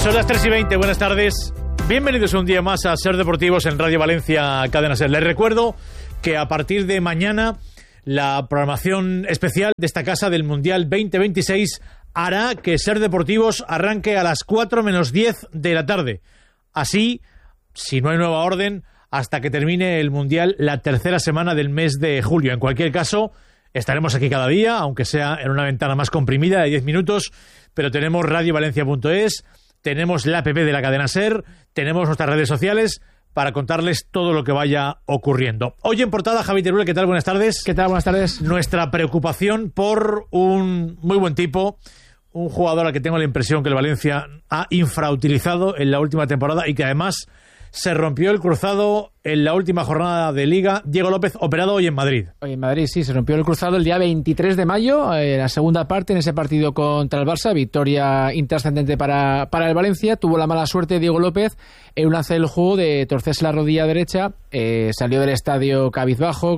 Son las 3:20, buenas tardes. Bienvenidos un día más a Ser Deportivos en Radio Valencia, Cadena Ser. Les recuerdo que a partir de mañana la programación especial de esta casa del Mundial 2026 hará que Ser Deportivos arranque a las 4 menos 10 de la tarde. Así, si no hay nueva orden, hasta que termine el Mundial la tercera semana del mes de julio. En cualquier caso, estaremos aquí cada día, aunque sea en una ventana más comprimida de 10 minutos, pero tenemos radiovalencia.es, tenemos la app de la cadena SER, tenemos nuestras redes sociales para contarles todo lo que vaya ocurriendo. Hoy en portada, Javi Teruel, ¿qué tal? Buenas tardes. ¿Qué tal? Buenas tardes. Nuestra preocupación por un muy buen tipo, un jugador al que tengo la impresión que el Valencia ha infrautilizado en la última temporada y que además se rompió el cruzado en la última jornada de Liga. Diego López, operado hoy en Madrid. Hoy en Madrid, sí, se rompió el cruzado el día 23 de mayo, la segunda parte en ese partido contra el Barça, victoria intrascendente para el Valencia. Tuvo la mala suerte Diego López en un lance del juego de torcerse la rodilla derecha, salió del estadio cabizbajo,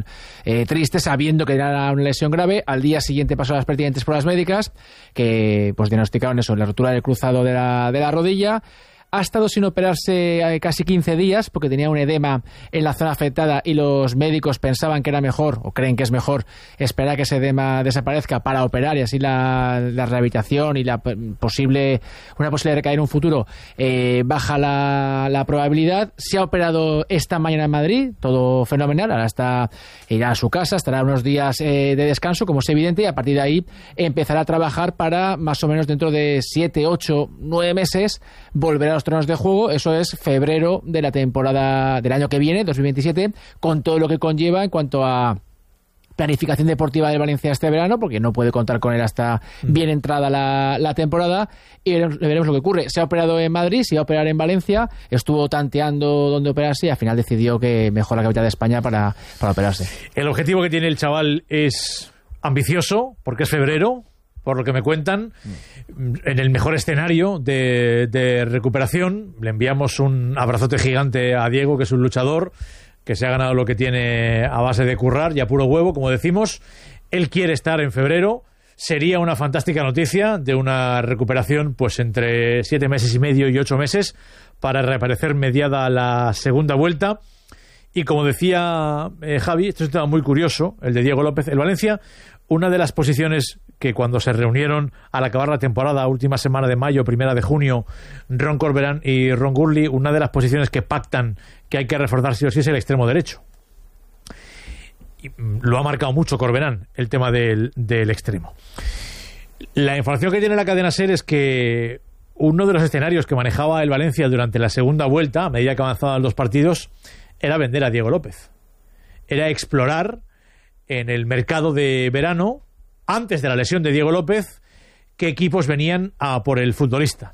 triste, sabiendo que era una lesión grave. Al día siguiente pasó las pertinentes pruebas médicas, que pues diagnosticaron eso, la rotura del cruzado de la rodilla. Ha estado sin operarse casi 15 días porque tenía un edema en la zona afectada y los médicos pensaban que era mejor, o creen que es mejor, esperar a que ese edema desaparezca para operar y así la rehabilitación y una posible recaída en un futuro baja la probabilidad. Se ha operado esta mañana en Madrid, todo fenomenal. Ahora irá a su casa, estará unos días de descanso, como es evidente, y a partir de ahí empezará a trabajar para más o menos dentro de 7, 8, 9 meses volver a los terrenos de juego. Eso es febrero de la temporada del año que viene, 2027, con todo lo que conlleva en cuanto a planificación deportiva del Valencia este verano, porque no puede contar con él hasta bien entrada la temporada, y veremos lo que ocurre. Se ha operado en Madrid, se iba a operar en Valencia, estuvo tanteando dónde operarse y al final decidió que mejor la capital de España para operarse. El objetivo que tiene el chaval es ambicioso, porque es febrero, por lo que me cuentan, en el mejor escenario de recuperación. Le enviamos un abrazote gigante a Diego, que es un luchador, que se ha ganado lo que tiene a base de currar y a puro huevo, como decimos. Él quiere estar en febrero. Sería una fantástica noticia de una recuperación pues entre 7 meses y medio y 8 meses para reaparecer mediada la segunda vuelta. Y como decía Javi, esto es un tema muy curioso, el de Diego López. El Valencia, una de las posiciones que cuando se reunieron al acabar la temporada, última semana de mayo, primera de junio, Ron Corberán y Ron Gurley, una de las posiciones que pactan que hay que reforzar sí o sí es el extremo derecho. Y lo ha marcado mucho Corberán, el tema del extremo. La información que tiene la cadena SER es que uno de los escenarios que manejaba el Valencia durante la segunda vuelta, a medida que avanzaban los partidos, era vender a Diego López. Era explorar en el mercado de verano, antes de la lesión de Diego López, qué equipos venían a por el futbolista.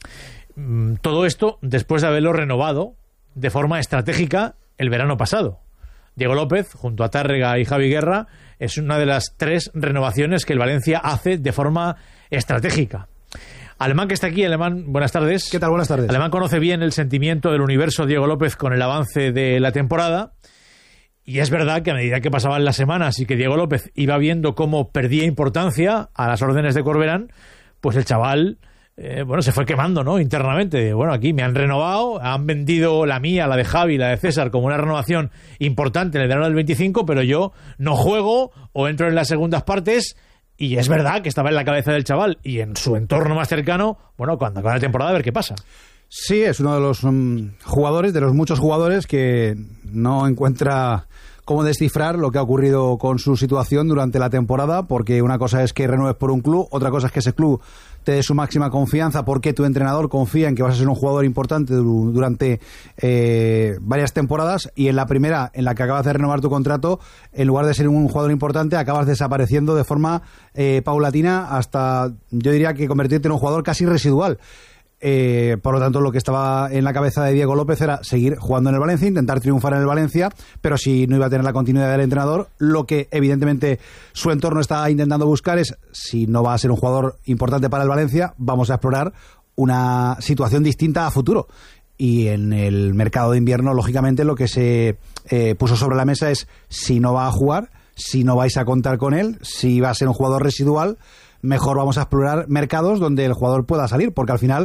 Todo esto después de haberlo renovado de forma estratégica el verano pasado. Diego López, junto a Tárrega y Javi Guerra, es una de las 3 renovaciones que el Valencia hace de forma estratégica. Alemán, que está aquí. Alemán, buenas tardes. ¿Qué tal? Buenas tardes. Alemán conoce bien el sentimiento del universo Diego López con el avance de la temporada. Y es verdad que a medida que pasaban las semanas y que Diego López iba viendo cómo perdía importancia a las órdenes de Corberán, pues el chaval se fue quemando, ¿no? Internamente. Bueno, aquí me han renovado, han vendido la mía, la de Javi, la de César como una renovación importante en el verano del 25, pero yo no juego o entro en las segundas partes. Y es verdad que estaba en la cabeza del chaval y en su entorno más cercano, bueno, cuando acabe la temporada a ver qué pasa. Sí, es uno de los jugadores, de los muchos jugadores que no encuentra cómo descifrar lo que ha ocurrido con su situación durante la temporada, porque una cosa es que renueves por un club, otra cosa es que ese club te dé su máxima confianza porque tu entrenador confía en que vas a ser un jugador importante durante varias temporadas, y en la primera, en la que acabas de renovar tu contrato, en lugar de ser un jugador importante, acabas desapareciendo de forma paulatina hasta, yo diría, que convertirte en un jugador casi residual. Por lo tanto, lo que estaba en la cabeza de Diego López era seguir jugando en el Valencia, intentar triunfar en el Valencia, pero si no iba a tener la continuidad del entrenador, lo que evidentemente su entorno está intentando buscar es, si no va a ser un jugador importante para el Valencia, vamos a explorar una situación distinta a futuro. Y en el mercado de invierno, lógicamente, lo que se puso sobre la mesa es, si no va a jugar, si no vais a contar con él, si va a ser un jugador residual, mejor vamos a explorar mercados donde el jugador pueda salir, porque al final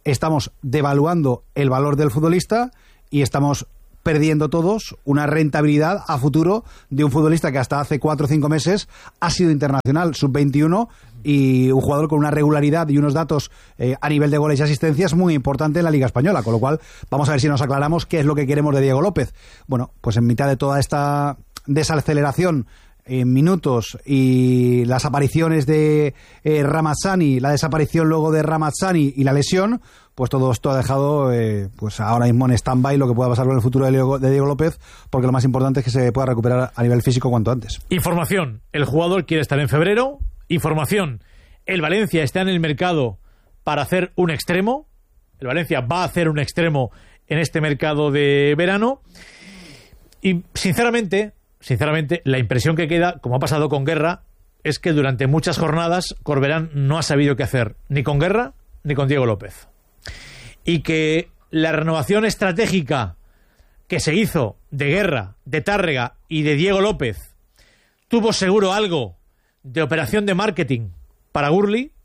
estamos devaluando el valor del futbolista y estamos perdiendo todos una rentabilidad a futuro de un futbolista que hasta hace 4 o 5 meses ha sido internacional sub-21 y un jugador con una regularidad y unos datos a nivel de goles y asistencias muy importante en la Liga Española, con lo cual vamos a ver si nos aclaramos qué es lo que queremos de Diego López. Bueno, pues en mitad de toda esta desaceleración en minutos y las apariciones de Ramazzani, la desaparición luego de Ramazzani y la lesión, pues todo esto ha dejado pues ahora mismo en stand-by lo que pueda pasar con el futuro de Diego López, porque lo más importante es que se pueda recuperar a nivel físico cuanto antes. Información, el jugador quiere estar en febrero. Información, el Valencia está en el mercado para hacer un extremo. El Valencia va a hacer un extremo en este mercado de verano. Y sinceramente, la impresión que queda, como ha pasado con Guerra, es que durante muchas jornadas Corberán no ha sabido qué hacer, ni con Guerra ni con Diego López. Y que la renovación estratégica que se hizo de Guerra, de Tárrega y de Diego López tuvo seguro algo de operación de marketing para Gurli.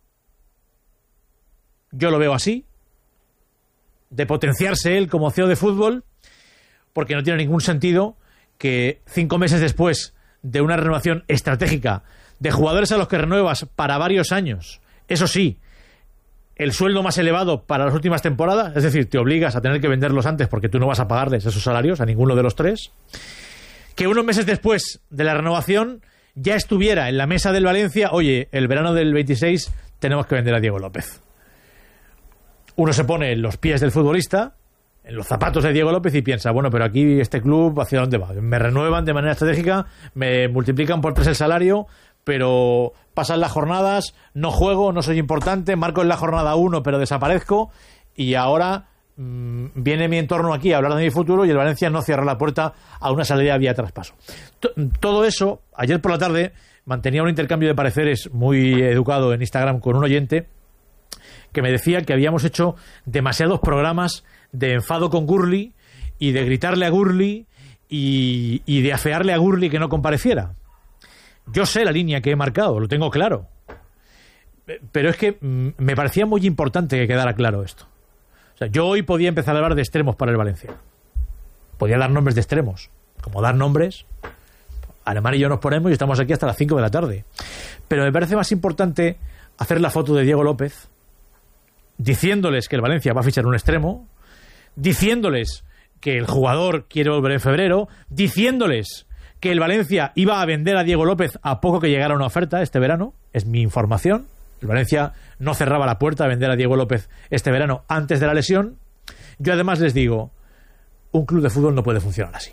Yo lo veo así, de potenciarse él como CEO de fútbol, porque no tiene ningún sentido que 5 meses después de una renovación estratégica de jugadores a los que renuevas para varios años, eso sí, el sueldo más elevado para las últimas temporadas, es decir, te obligas a tener que venderlos antes porque tú no vas a pagarles esos salarios a ninguno de los tres, que unos meses después de la renovación ya estuviera en la mesa del Valencia, oye, el verano del 26 tenemos que vender a Diego López. Uno se pone en los pies del futbolista, en los zapatos de Diego López y piensa, bueno, pero aquí este club, ¿hacia dónde va? Me renuevan de manera estratégica, me multiplican por 3 el salario, pero pasan las jornadas, no juego, no soy importante, marco en la jornada 1 pero desaparezco y ahora viene mi entorno aquí a hablar de mi futuro y el Valencia no cierra la puerta a una salida vía traspaso. Todo eso, ayer por la tarde mantenía un intercambio de pareceres muy educado en Instagram con un oyente que me decía que habíamos hecho demasiados programas de enfado con Gurli y de gritarle a Gurli y de afearle a Gurli que no compareciera. Yo sé la línea que he marcado, lo tengo claro. Pero es que me parecía muy importante que quedara claro esto. O sea, yo hoy podía empezar a hablar de extremos para el Valencia. Podía dar nombres de extremos. Como dar nombres, Alemán y yo nos ponemos y estamos aquí hasta las 5 de la tarde. Pero me parece más importante hacer la foto de Diego López diciéndoles que el Valencia va a fichar un extremo, diciéndoles que el jugador quiere volver en febrero, diciéndoles que el Valencia iba a vender a Diego López a poco que llegara una oferta este verano. Es mi información. El Valencia no cerraba la puerta a vender a Diego López este verano antes de la lesión. Yo además les digo, un club de fútbol no puede funcionar así.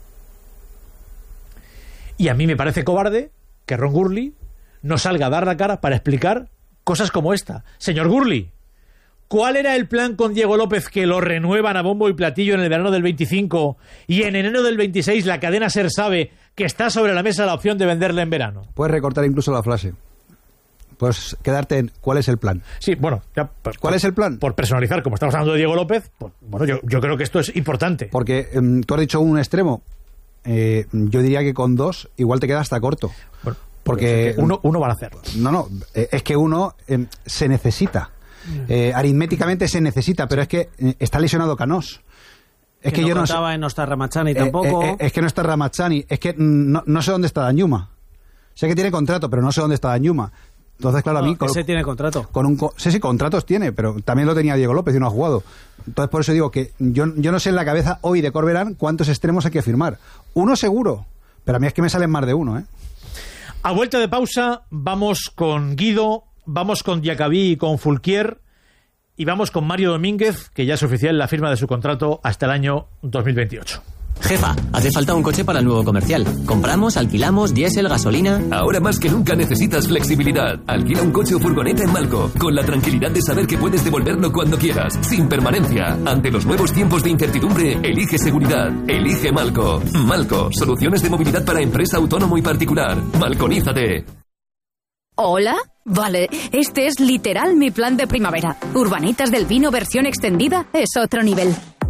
Y a mí me parece cobarde que Ron Gurli no salga a dar la cara para explicar cosas como esta. Señor Gurli, ¿cuál era el plan con Diego López que lo renuevan a bombo y platillo en el verano del 25 y en enero del 26 la cadena SER sabe que está sobre la mesa la opción de venderle en verano? Puedes recortar incluso la frase. Puedes quedarte en ¿cuál es el plan? Sí, bueno, ya, ¿cuál es el plan? Por personalizar, como estamos hablando de Diego López, pues, bueno, yo creo que esto es importante. Porque tú has dicho un extremo. Yo diría que con 2 igual te queda hasta corto. Bueno, porque uno van a hacerlo. No, es que uno se necesita. Aritméticamente se necesita, pero es que está lesionado Canós. Es que yo no sé, no está Ramazzani tampoco. Es que no está Ramazzani. Es que no sé dónde está Danjuma. Sé que tiene contrato, pero no sé dónde está Danjuma. Entonces, claro, a mí... Ese tiene contrato. Sí, contratos tiene, pero también lo tenía Diego López y no ha jugado. Entonces, por eso digo que yo no sé en la cabeza hoy de Corberán cuántos extremos hay que firmar. Uno seguro, pero a mí es que me salen más de uno, ¿eh? A vuelta de pausa, vamos con Guido, vamos con Diacabí y con Fulquier, y vamos con Mario Domínguez, que ya es oficial la firma de su contrato hasta el año 2028. Jefa, hace falta un coche para el nuevo comercial. Compramos, alquilamos, diésel, gasolina... Ahora más que nunca necesitas flexibilidad. Alquila un coche o furgoneta en Malco, con la tranquilidad de saber que puedes devolverlo cuando quieras, sin permanencia. Ante los nuevos tiempos de incertidumbre, elige seguridad. Elige Malco. Malco, soluciones de movilidad para empresa, autónomo y particular. Malconízate. ¿Hola? Vale, este es literal mi plan de primavera. Urbanitas del Pino versión extendida es otro nivel.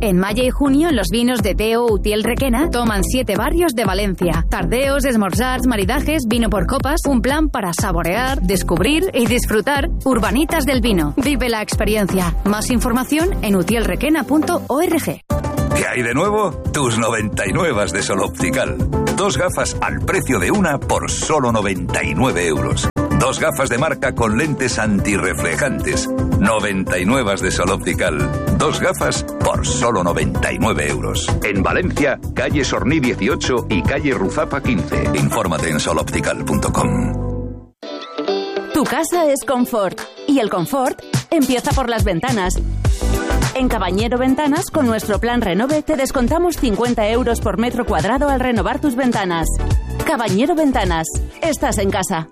En mayo y junio, los vinos de Teo Utiel Requena toman 7 barrios de Valencia. Tardeos, esmorzars, maridajes, vino por copas, un plan para saborear, descubrir y disfrutar Urbanitas del vino. Vive la experiencia. Más información en utielrequena.org. ¿Qué hay de nuevo? Tus 99 de Sol Optical. 2 gafas al precio de una por solo 99 euros. 2 gafas de marca con lentes antirreflejantes. 99 de Sol Optical. 2 gafas por solo 99 euros. En Valencia, calle Sorní 18 y calle Ruzapa 15. Infórmate en soloptical.com. Tu casa es confort. Y el confort empieza por las ventanas. En Cabañero Ventanas, con nuestro plan Renove, te descontamos 50 euros por metro cuadrado al renovar tus ventanas. Cabañero Ventanas. Estás en casa.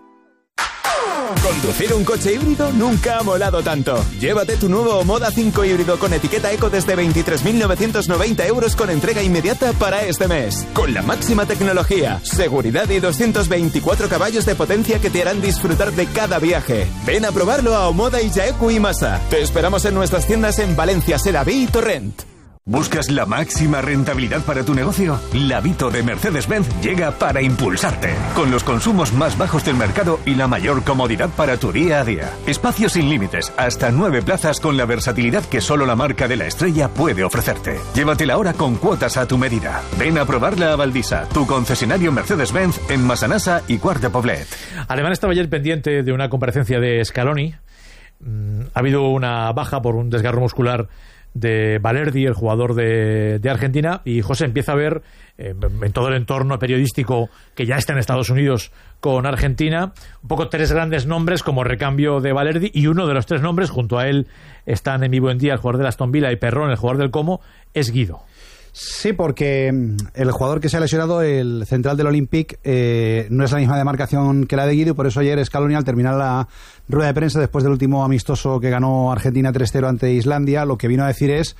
Conducir un coche híbrido nunca ha molado tanto. Llévate tu nuevo Moda 5 híbrido con etiqueta eco desde 23.990 euros con entrega inmediata para este mes. Con la máxima tecnología, seguridad y 224 caballos de potencia que te harán disfrutar de cada viaje. Ven a probarlo a Omoda, Illaecu y Masa. Te esperamos en nuestras tiendas en Valencia, Seraví y Torrent. ¿Buscas la máxima rentabilidad para tu negocio? La Vito de Mercedes-Benz llega para impulsarte, con los consumos más bajos del mercado y la mayor comodidad para tu día a día. Espacios sin límites, hasta 9 plazas con la versatilidad que solo la marca de la estrella puede ofrecerte. Llévatela ahora con cuotas a tu medida. Ven a probarla a Valdisa, tu concesionario Mercedes-Benz en Massanassa y Quart de Poblet. Alemán estaba ayer pendiente de una comparecencia de Scaloni. Ha habido una baja por un desgarro muscular de Valerdi, el jugador de Argentina, y José empieza a ver en todo el entorno periodístico que ya está en Estados Unidos con Argentina, un poco 3 grandes nombres como recambio de Valerdi, y uno de los 3 nombres, junto a él están en vivo en día el jugador de Aston Villa y Perrón, el jugador del Como, es Guido. Sí, porque el jugador que se ha lesionado, el central del Olympique, no es la misma demarcación que la de Guido, y por eso ayer Scaloni, al terminar la rueda de prensa después del último amistoso que ganó Argentina 3-0 ante Islandia, lo que vino a decir es: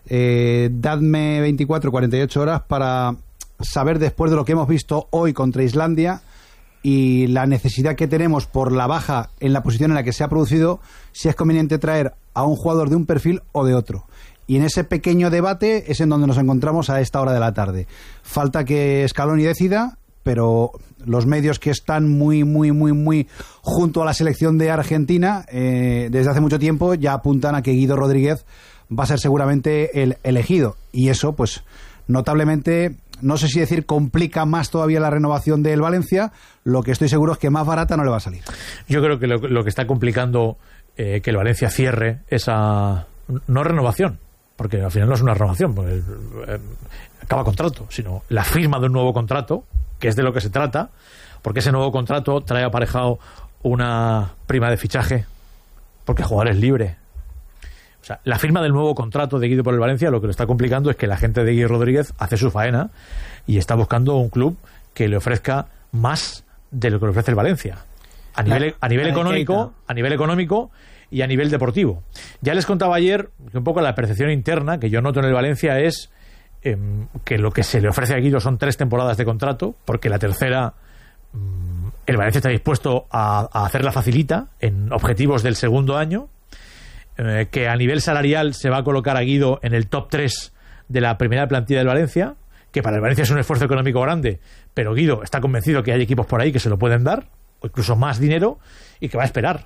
dadme 24-48 horas para saber, después de lo que hemos visto hoy contra Islandia y la necesidad que tenemos por la baja en la posición en la que se ha producido, si es conveniente traer a un jugador de un perfil o de otro. Y en ese pequeño debate es en donde nos encontramos a esta hora de la tarde. Falta que Scaloni decida, pero los medios que están muy junto a la selección de Argentina desde hace mucho tiempo ya apuntan a que Guido Rodríguez va a ser seguramente el elegido. Y eso, pues, notablemente, no sé si decir complica más todavía la renovación del Valencia. Lo que estoy seguro es que más barata no le va a salir. Yo creo que lo que está complicando que el Valencia cierre esa no renovación, porque al final no es una renovación, porque acaba contrato, sino la firma de un nuevo contrato, que es de lo que se trata, porque ese nuevo contrato trae aparejado una prima de fichaje, porque el jugador es libre. O sea, la firma del nuevo contrato de Guido por el Valencia, lo que lo está complicando es que la gente de Guido Rodríguez hace su faena y está buscando un club que le ofrezca más de lo que le ofrece el Valencia, a nivel económico y a nivel deportivo. Ya les contaba ayer que un poco la percepción interna que yo noto en el Valencia es que lo que se le ofrece a Guido son 3 temporadas de contrato, porque la tercera el Valencia está dispuesto a hacerla facilita en objetivos del segundo año, que a nivel salarial se va a colocar a Guido en el top 3 de la primera plantilla del Valencia, que para el Valencia es un esfuerzo económico grande, pero Guido está convencido que hay equipos por ahí que se lo pueden dar, o incluso más dinero, y que va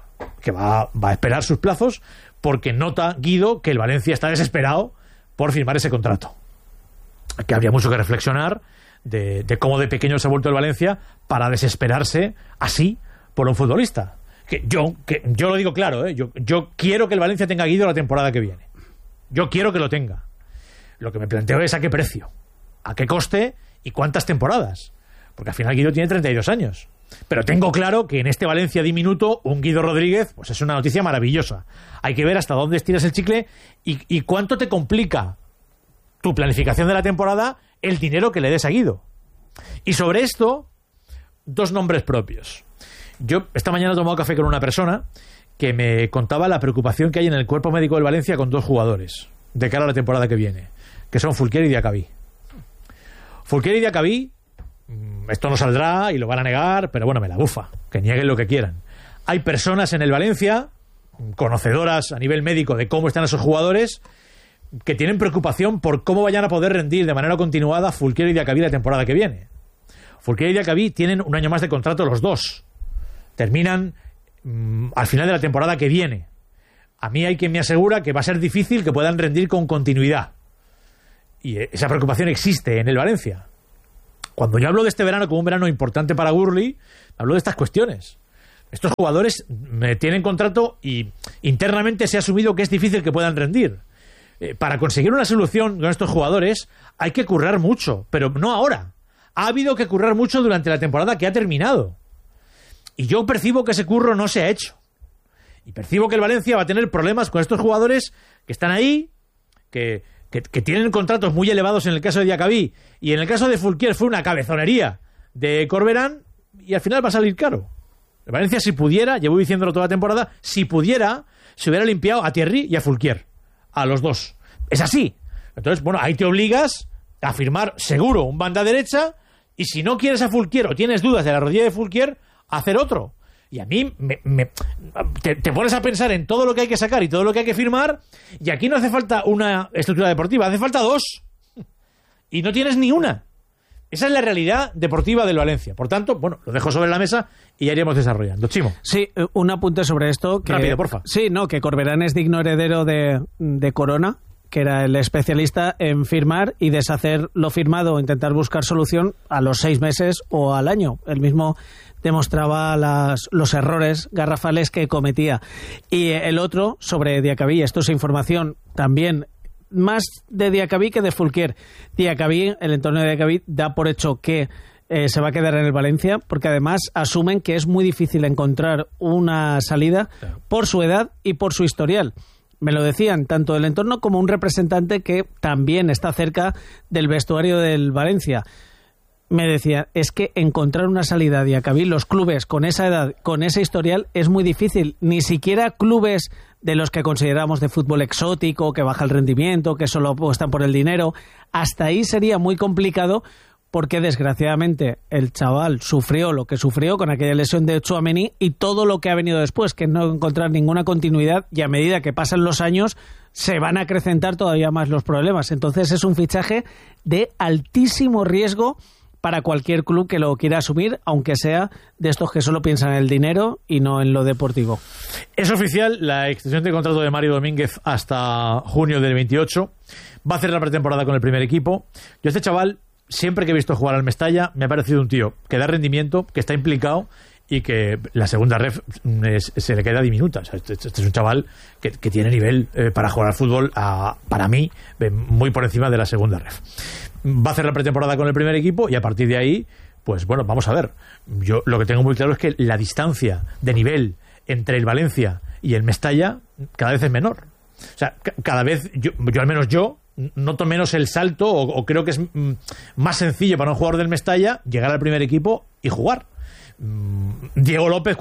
a esperar sus plazos, porque nota Guido que el Valencia está desesperado por firmar ese contrato. Que habría mucho que reflexionar de cómo de pequeño se ha vuelto el Valencia para desesperarse así por un futbolista. Que yo lo digo claro, yo quiero que el Valencia tenga a Guido la temporada que viene. Yo quiero que lo tenga. Lo que me planteo es a qué precio, a qué coste y cuántas temporadas. Porque al final Guido tiene 32 años. Pero tengo claro que en este Valencia diminuto, un Guido Rodríguez, pues es una noticia maravillosa. Hay que ver hasta dónde estiras el chicle y cuánto te complica tu planificación de la temporada el dinero que le des a Guido. Y sobre esto, 2 nombres propios. Yo esta mañana he tomado café con una persona que me contaba la preocupación que hay en el cuerpo médico del Valencia con 2 jugadores de cara a la temporada que viene, que son Fulquier y Diacabí. Fulquier y Diacabí, esto no saldrá y lo van a negar, pero bueno, me la bufa, que nieguen lo que quieran. Hay personas en el Valencia, conocedoras a nivel médico de cómo están esos jugadores, que tienen preocupación por cómo vayan a poder rendir de manera continuada Fulquier y Diacabí la temporada que viene. Fulquier y Diacabí tienen un año más de contrato los dos. Terminan al final de la temporada que viene. A mí hay quien me asegura que va a ser difícil que puedan rendir con continuidad. Y esa preocupación existe en el Valencia. Cuando yo hablo de este verano como un verano importante para Gurley, hablo de estas cuestiones. Estos jugadores tienen contrato y internamente se ha asumido que es difícil que puedan rendir. Para conseguir una solución con estos jugadores hay que currar mucho, pero no ahora. Ha habido que currar mucho durante la temporada que ha terminado. Y yo percibo que ese curro no se ha hecho. Y percibo que el Valencia va a tener problemas con estos jugadores que están ahí, que tienen contratos muy elevados en el caso de Diacabí, y en el caso de Fulquier fue una cabezonería de Corberán, y al final va a salir caro. El Valencia, si pudiera, llevo diciéndolo toda la temporada, si pudiera, se hubiera limpiado a Thierry y a Fulquier, a los dos. Es así. Entonces, bueno, ahí te obligas a firmar seguro un banda derecha, y si no quieres a Fulquier o tienes dudas de la rodilla de Fulquier, hacer otro. Y a mí te pones a pensar en todo lo que hay que sacar y todo lo que hay que firmar, y aquí no hace falta una estructura deportiva, hace falta dos. Y no tienes ni una. Esa es la realidad deportiva del Valencia. Por tanto, bueno, lo dejo sobre la mesa y ya iremos desarrollando. Chimo. Sí, un apunte sobre esto. Rápido, porfa. Sí, no, que Corberán es digno heredero de Corona, que era el especialista en firmar y deshacer lo firmado o intentar buscar solución a los 6 meses o al año. Él mismo demostraba los errores garrafales que cometía. Y el otro, sobre Diacabí, esto es información también más de Diacabí que de Fulquier. Diacabí, el entorno de Diacabí da por hecho que se va a quedar en el Valencia, porque además asumen que es muy difícil encontrar una salida por su edad y por su historial. Me lo decían tanto del entorno como un representante que también está cerca del vestuario del Valencia. Me decía, es que encontrar una salida a Diacabí, los clubes con esa edad, con ese historial, es muy difícil. Ni siquiera clubes de los que consideramos de fútbol exótico, que baja el rendimiento, que solo apuestan por el dinero, hasta ahí sería muy complicado, porque desgraciadamente el chaval sufrió lo que sufrió con aquella lesión de Tchouaméni y todo lo que ha venido después, que es no encontrar ninguna continuidad, y a medida que pasan los años se van a acrecentar todavía más los problemas. Entonces es un fichaje de altísimo riesgo para cualquier club que lo quiera asumir, aunque sea de estos que solo piensan en el dinero y no en lo deportivo. Es oficial la extensión de contrato de Mario Domínguez hasta junio del 28. Va a hacer la pretemporada con el primer equipo. Yo este chaval, siempre que he visto jugar al Mestalla, me ha parecido un tío que da rendimiento, que está implicado y que la segunda ref se le queda diminuta. O sea, este es un chaval que tiene nivel para jugar al fútbol, para mí, muy por encima de la segunda ref. Va a hacer la pretemporada con el primer equipo y a partir de ahí, pues bueno, vamos a ver. Yo lo que tengo muy claro es que la distancia de nivel entre el Valencia y el Mestalla cada vez es menor. O sea, cada vez, yo al menos noto menos el salto, o creo que es más sencillo para un jugador del Mestalla llegar al primer equipo y jugar. Diego López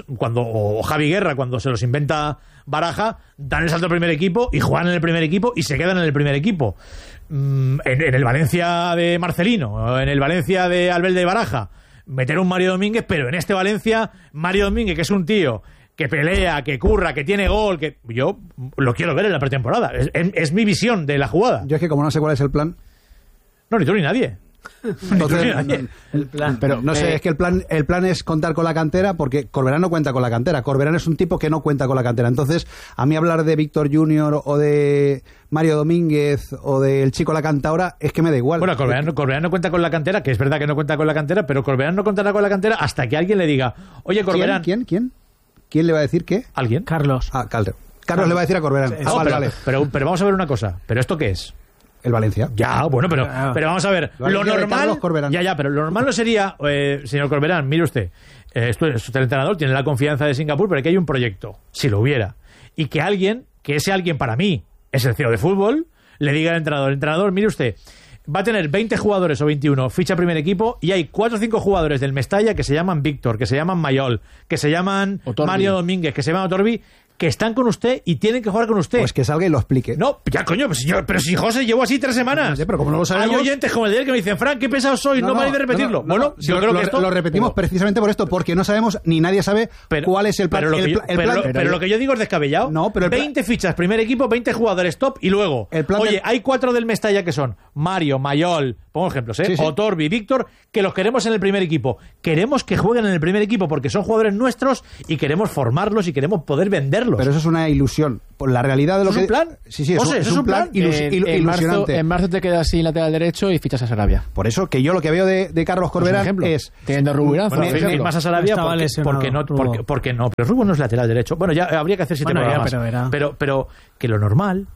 o Javi Guerra, cuando se los inventa Baraja, dan el salto al primer equipo y juegan en el primer equipo y se quedan en el primer equipo. En el Valencia de Marcelino, en el Valencia de Albel de Baraja, meter un Mario Domínguez, pero en este Valencia, Mario Domínguez, que es un tío que pelea, que curra, que tiene gol, que yo lo quiero ver en la pretemporada. Es mi visión de la jugada. Yo es que como no sé cuál es el plan. No, ni tú ni nadie. Entonces, el plan, pero no sé, es que el plan es contar con la cantera, porque Corberán no cuenta con la cantera. Corberán es un tipo que no cuenta con la cantera. Entonces, a mí hablar de Víctor Junior o de Mario Domínguez o del chico La Cantaora es que me da igual. Bueno, Corberán no cuenta con la cantera, que es verdad que no cuenta con la cantera, pero Corberán no contará con la cantera hasta que alguien le diga, oye, Corberán. ¿Quién le va a decir qué? ¿Alguien? Carlos. Carlos le va a decir a Corberán. Vale. Pero vamos a ver una cosa. ¿Pero esto qué es? El Valencia. Ya, bueno, pero vamos a ver. Lo normal. Pero lo normal no sería, señor Corberán, mire usted, esto es el entrenador, tiene la confianza de Singapur, pero aquí hay un proyecto, si lo hubiera. Y que ese alguien para mí es el CEO de fútbol, le diga al entrenador, mire usted, va a tener 20 jugadores o 21, ficha primer equipo, y hay 4 o 5 jugadores del Mestalla que se llaman Víctor, que se llaman Mayol, que se llaman Otorbi. Mario Domínguez, que se llaman Otorbi, que están con usted y tienen que jugar con usted. Pues que salga y lo explique. No, ya coño, pero si José llevo así 3 semanas. Pero como no lo sabemos... Hay oyentes como el de él que me dicen, Fran, qué pesado soy, no me hay de repetirlo. Bueno, yo creo que esto... Lo repetimos precisamente por esto, porque no sabemos, ni nadie sabe cuál es el plan. Pero lo que yo digo es descabellado. No, pero 20 fichas, primer equipo, 20 jugadores top y luego... Oye, hay 4 del Mestalla que son Mario, Mayol, pongo ejemplos, Sí. Otorbi, Víctor, que los queremos en el primer equipo. Queremos que jueguen en el primer equipo porque son jugadores nuestros y queremos formarlos y queremos poder venderlos. Pero eso es una ilusión. Por la realidad de lo ¿Es que... un plan? Sí, es un plan ilusionante. En marzo te quedas sin lateral derecho y fichas a Sarabia. Por eso que yo lo que veo de Carlos Corberán es... Teniendo a Rubén más a Sarabia porque no, pero Rubén no es lateral derecho. Bueno, ya habría que hacer 7 programas. Pero que lo normal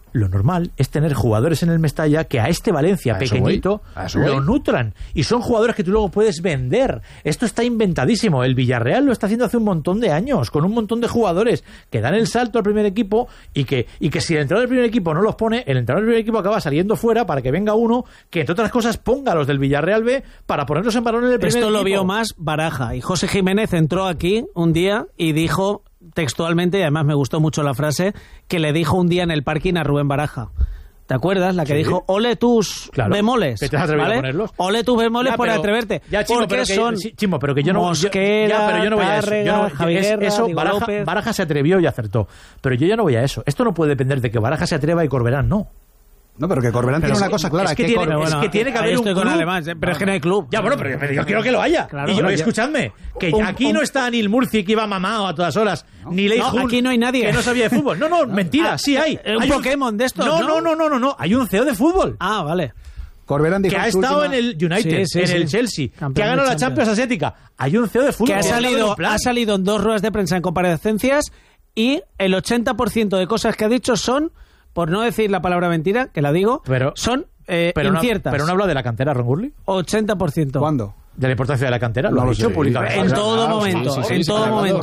es tener jugadores en el Mestalla que a este Valencia pequeñito lo nutran. Y son jugadores que tú luego puedes vender. Esto está inventadísimo. El Villarreal lo está haciendo hace un montón de años, con un montón de jugadores que dan el salto al primer equipo y que si el entrenador del primer equipo no los pone, el entrenador del primer equipo acaba saliendo fuera para que venga uno que, entre otras cosas, ponga a los del Villarreal B para ponerlos en balón en el primer equipo. Esto lo vio más Baraja. Y José Jiménez entró aquí un día y dijo textualmente, y además me gustó mucho la frase, que le dijo un día en el parking a Rubén Baraja. ¿Te acuerdas? La que dijo, ole tus bemoles. ¿Que te has atrevido a ponerlos? Ole tus bemoles por atreverte. Ya, Chimo, porque son pero que yo no... Mosquera, pero yo no voy a eso. Javier eso Baraja se atrevió y acertó. Pero yo ya no voy a eso. Esto no puede depender de que Baraja se atreva y Corberán no. No, pero que Corberán tiene una cosa clara. Es que tiene que haber un club. Alemán, pero es que no hay club. Ya, bueno, pero yo quiero que lo haya. Claro, y escuchadme, que aquí no está ni el Murci que iba mamado a todas horas, ni Lei Jun, aquí no hay nadie que no sabía de fútbol. No, mentira, sí hay. Un Pokémon de estos, No, hay un CEO de fútbol. Ah, vale. Corberán dijo que ha estado en el United, en el Chelsea, campeón que ha ganado la Champions Asiática. Hay un CEO de fútbol. Que ha salido en 2 ruedas de prensa en comparecencias y el 80% de cosas que ha dicho son, por no decir la palabra mentira, que la digo, son inciertas. ¿Pero no habla de la cantera, Ron Gurley? 80%. ¿Cuándo? De la importancia de la cantera, lo ha dicho públicamente. En todo momento, en todo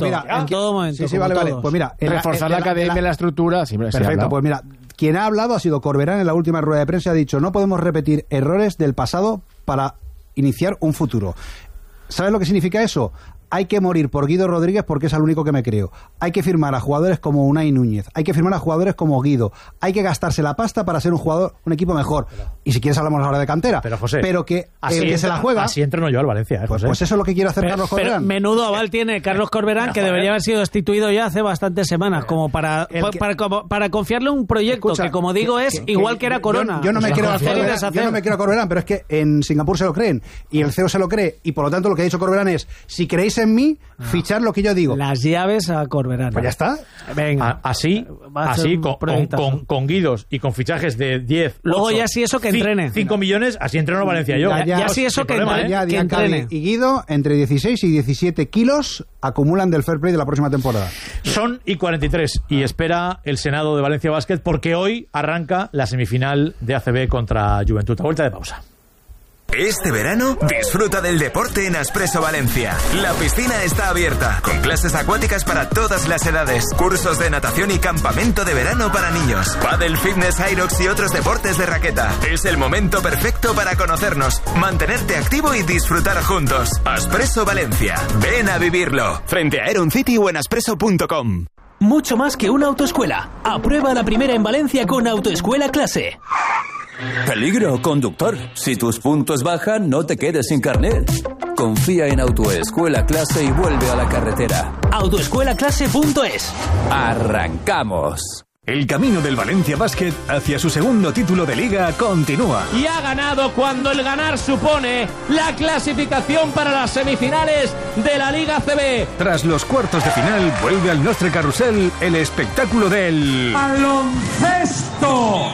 momento. Sí, vale. Pues mira, reforzar la academia, la estructura. Perfecto, pues mira, quien ha hablado ha sido Corberán en la última rueda de prensa. Ha dicho, no podemos repetir errores del pasado para iniciar un futuro. ¿Sabes lo que significa eso? Hay que morir por Guido Rodríguez porque es el único que me creo. Hay que firmar a jugadores como Unai Núñez. Hay que firmar a jugadores como Guido. Hay que gastarse la pasta para ser un equipo mejor. Y si quieres hablamos ahora de cantera. Pero José, que se la juega. Así entreno yo al Valencia, José. Pues eso es lo que quiere hacer Carlos Corberán. Pero menudo aval tiene Carlos Corberán, que debería haber sido destituido ya hace bastantes semanas, como para confiarle un proyecto que, como digo, es igual que era Corona. Yo no me quiero a Corberán, pero es que en Singapur se lo creen y el CEO se lo cree, y por lo tanto lo que ha dicho Corberán es, si creéis en mí, fichar lo que yo digo. Las llaves a Corberán. Pues ya está. Venga. Así con guidos y con fichajes de 10. Luego 8, ya sí eso que entrene. 5 millones, así entreno Valencia yo. Ya sí eso que entrene. Y Guido, entre 16 y 17 kilos acumulan del fair play de la próxima temporada. Son y 43. Y espera el Senado de Valencia Basket porque hoy arranca la semifinal de ACB contra Juventud. A vuelta de pausa. Este verano, disfruta del deporte en Aspresso Valencia. La piscina está abierta, con clases acuáticas para todas las edades, cursos de natación y campamento de verano para niños, pádel, fitness, aerox y otros deportes de raqueta. Es el momento perfecto para conocernos, mantenerte activo y disfrutar juntos. Aspresso Valencia. Ven a vivirlo. Frente a Aeron City o en aspresso.com. Mucho más que una autoescuela. Aprueba la primera en Valencia con Autoescuela Clase. Peligro, conductor. Si tus puntos bajan, no te quedes sin carnet. Confía en Autoescuela Clase y vuelve a la carretera. Autoescuelaclase.es. ¡Arrancamos! El camino del Valencia Basket hacia su segundo título de Liga continúa. Y ha ganado cuando el ganar supone la clasificación para las semifinales de la Liga ACB. Tras los cuartos de final, vuelve al Nostre Carrusel el espectáculo del... ¡baloncesto!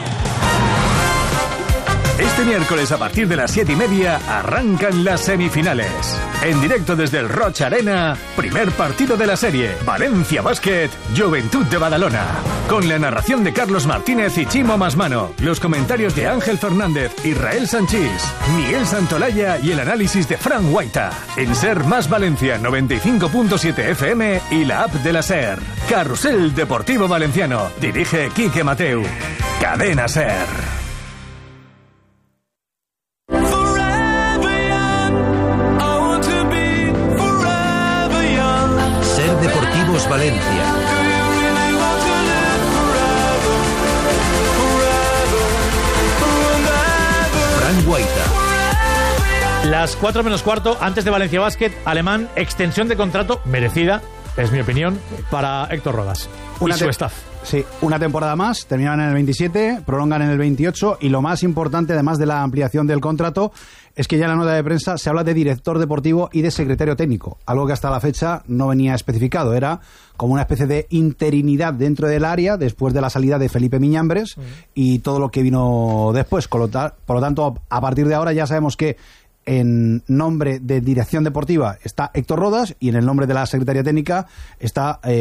Este miércoles a partir de las 7:30 arrancan las semifinales. En directo desde el Roig Arena, primer partido de la serie. Valencia Basket, Juventud de Badalona. Con la narración de Carlos Martínez y Chimo Masmano. Los comentarios de Ángel Fernández, Israel Sanchís, Miguel Santolaya y el análisis de Fran Guaita. En SER Más Valencia 95.7 FM y la app de la SER. Carrusel Deportivo Valenciano. Dirige Quique Mateu. Cadena SER. Valencia. las 4 menos cuarto, antes de Valencia Basket, Alemán, extensión de contrato merecida, es mi opinión, para Héctor Rodas y su staff. Sí, una temporada más, terminan en el 27, prolongan en el 28 y lo más importante, además de la ampliación del contrato, es que ya en la nota de prensa se habla de director deportivo y de secretario técnico, algo que hasta la fecha no venía especificado, era como una especie de interinidad dentro del área después de la salida de Felipe Miñambres y todo lo que vino después. Por lo tanto, a partir de ahora ya sabemos que en nombre de dirección deportiva está Héctor Rodas y en el nombre de la secretaria técnica está